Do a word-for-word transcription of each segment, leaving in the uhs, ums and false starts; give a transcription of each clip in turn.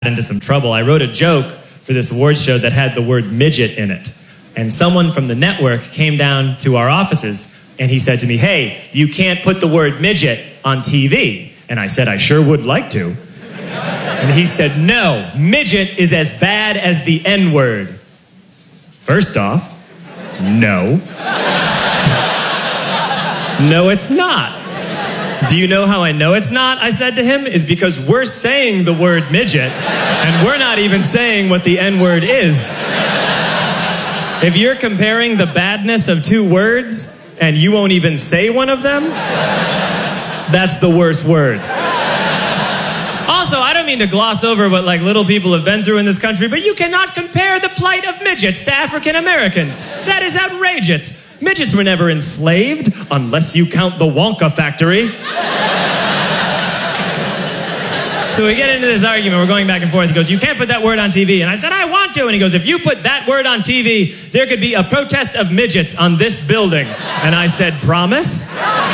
into some trouble. I wrote a joke for this awards show that had the word midget in it. And someone from the network came down to our offices and he said to me, "Hey, you can't put the word midget on T V." And I said, "I sure would like to." And he said, "No, midget is as bad as the N-word." First off, no. No, it's not. Do you know how I know it's not? I said to him, is because we're saying the word midget and we're not even saying what the N-word is. If you're comparing the badness of two words and you won't even say one of them, that's the worst word. Also, I don't mean to gloss over what like little people have been through in this country, but you cannot compare the plight of midgets to African Americans. That is outrageous. Midgets were never enslaved, unless you count the Wonka factory. So we get into this argument, we're going back and forth. He goes, "You can't put that word on T V." And I said, "I want to." And he goes, "If you put that word on T V, there could be a protest of midgets on this building." And I said, "Promise?"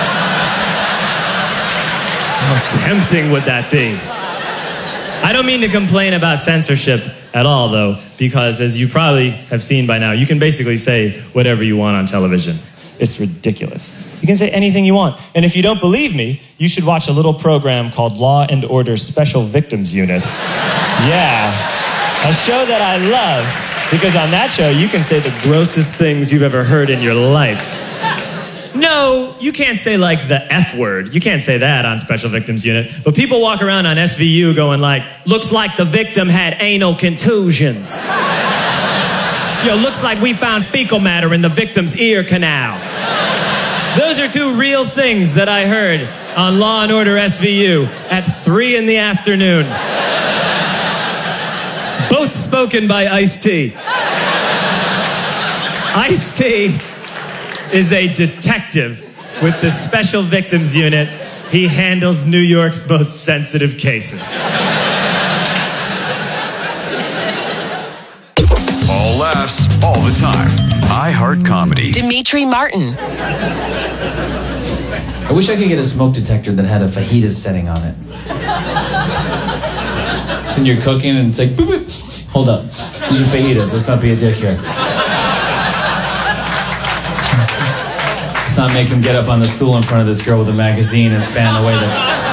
How tempting would that be? I don't mean to complain about censorship at all, though, because as you probably have seen by now, you can basically say whatever you want on television. It's ridiculous. You can say anything you want. And if you don't believe me, you should watch a little program called Law and Order Special Victims Unit. Yeah, a show that I love, because on that show, you can say the grossest things you've ever heard in your life. No, you can't say like the F word. You can't say that on Special Victims Unit. But people walk around on S V U going like, "Looks like the victim had anal contusions." Yo, looks like we found fecal matter in the victim's ear canal. Those are two real things that I heard on Law and Order S V U at three in the afternoon. Both spoken by Ice-T. Ice-T is a detective with the Special Victims Unit. He handles New York's most sensitive cases. All laughs, all the time. iHeart Comedy. Dimitri Martin. I wish I could get a smoke detector that had a fajitas setting on it. And you're cooking and it's like, boop, boop. Hold up. These are fajitas. Let's not be a dick here. Not make him get up on the stool in front of this girl with a magazine and fan away the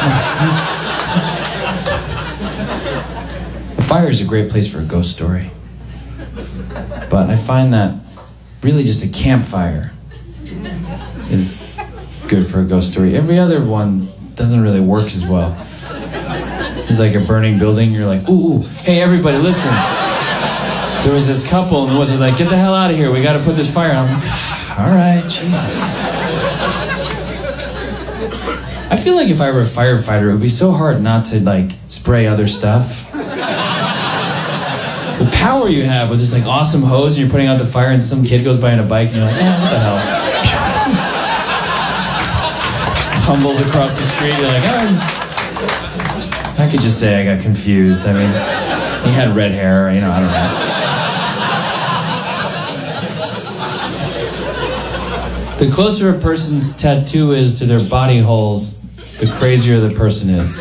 The fire is a great place for a ghost story. But I find that really just a campfire is good for a ghost story. Every other one doesn't really work as well. It's like a burning building, you're like, ooh, ooh, hey everybody, listen. There was this couple and the was like, "Get the hell out of here, we gotta put this fire out." I'm like, all right, Jesus. I feel like if I were a firefighter, it would be so hard not to, like, spray other stuff. The power you have with this, like, awesome hose and you're putting out the fire and some kid goes by on a bike and you're like, eh, what the hell? Just tumbles across the street, you're like, oh. I could just say I got confused. I mean, he had red hair, you know, I don't know. The closer a person's tattoo is to their body holes, the crazier the person is.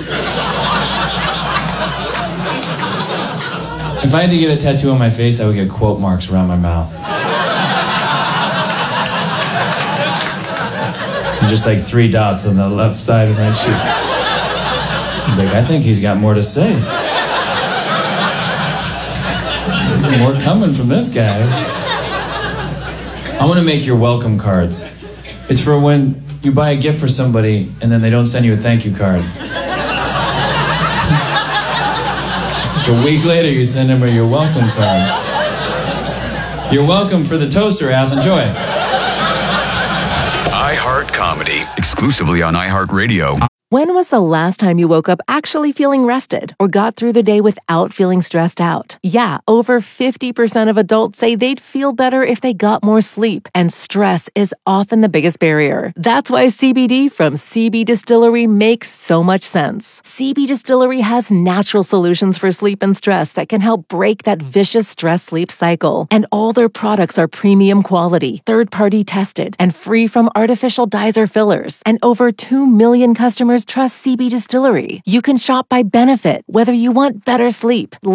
If I had to get a tattoo on my face, I would get quote marks around my mouth. And just like three dots on the left side of my cheek. I'm like, I think he's got more to say. There's more coming from this guy. I want to make your welcome cards. It's for when you buy a gift for somebody and then they don't send you a thank you card. A week later, you send them a your welcome card. You're welcome for the toaster, ass. Enjoy. iHeart Comedy, exclusively on iHeartRadio. When was the last time you woke up actually feeling rested or got through the day without feeling stressed out? Yeah, over fifty percent of adults say they'd feel better if they got more sleep, and stress is often the biggest barrier. That's why C B D from C B Distillery makes so much sense. C B Distillery has natural solutions for sleep and stress that can help break that vicious stress-sleep cycle. And all their products are premium quality, third-party tested, and free from artificial dyes or fillers. And over two million customers customers trust C B Distillery. You can shop by benefit, whether you want better sleep,